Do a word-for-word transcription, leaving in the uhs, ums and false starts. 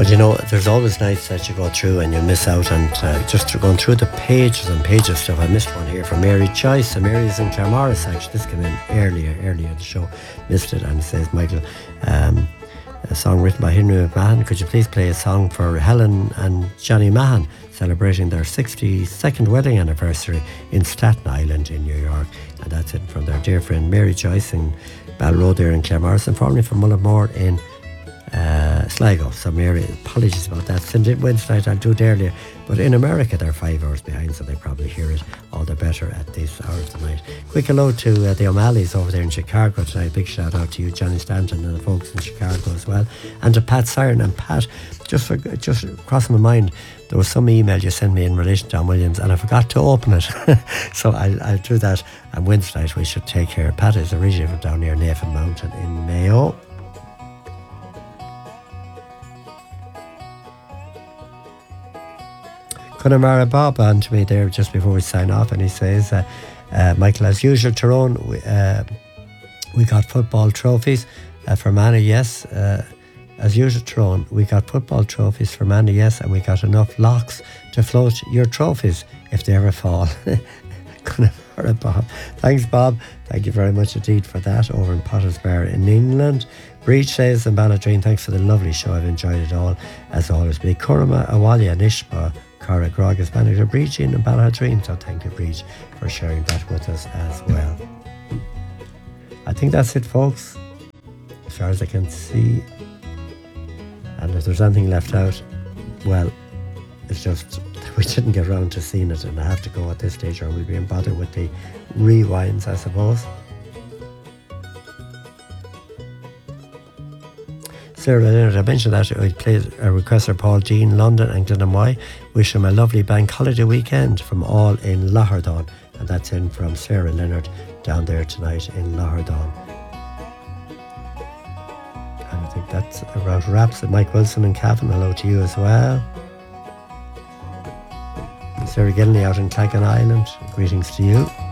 But you know, there's always nights that you go through and you miss out, and uh, just going through the pages and pages of stuff. I missed one here from Mary Joyce, and Mary's in Claremorris actually. This came in earlier, earlier in the show. Missed it, and it says, Michael, um, a song written by Henry McMahon. Could you please play a song for Helen and Johnny Mahan, celebrating their sixty-second wedding anniversary in Staten Island in New York? And that's it from their dear friend Mary Joyce in Bell Road there in Claremorris, and formerly from Mullinmore in uh, Sligo. So Mary, apologies about that. Since it Wednesday night, I'll do it earlier. But in America, they're five hours behind, so they probably hear it all the better at this hour of the night. Quick hello to uh, the O'Malley's over there in Chicago tonight. Big shout out to you, Johnny Stanton, and the folks in Chicago as well. And to Pat Siren. And Pat, just for, just crossing my mind, there was some email you sent me in relation to John Williams, and I forgot to open it. So I'll, I'll do that. And Wednesday night we should take care. Pat is originally from down near Nathan Mountain in Mayo. Connemara Bob on to me there just before we sign off, and he says, uh, uh, Michael, as usual, Tyrone, we, uh, we got football trophies uh, for Manny, yes. Uh, as usual, Tyrone, we got football trophies for Manny, yes, and we got enough locks to float your trophies if they ever fall. Connemara Bob. Thanks, Bob. Thank you very much indeed for that over in Potter's Bar in England. Breach says in Balladreen, thanks for the lovely show. I've enjoyed it all, as always. Be Kurama Awalia Nishba. Cara Grog is manager Breach in Balladreen, so thank you, Breach, for sharing that with us as well. I think that's it, folks, as far as I can see. And if there's anything left out, well, it's just we didn't get around to seeing it, and I have to go at this stage, or we'll be in bother with the rewinds, I suppose. Sarah Leonard, I mentioned that I played a request for Paul Dean, London and Glenamoy. Wish him a lovely bank holiday weekend from all in Lahardon. And that's in from Sarah Leonard down there tonight in Lahardon. And I think that's about wraps it. Mike Wilson and Cavan, hello to you as well. Sarah Gilney out in Clagan Island, greetings to you.